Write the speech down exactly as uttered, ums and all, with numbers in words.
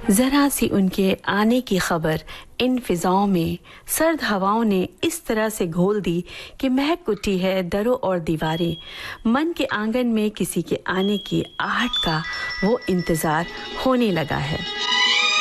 जरा सी उनके आने की खबर इन फिजाओं में सर्द हवाओं ने इस तरह से घोल दी कि महक उठी है दरों और दीवारें। मन के आंगन में किसी के आने की आहट का वो इंतजार होने लगा है।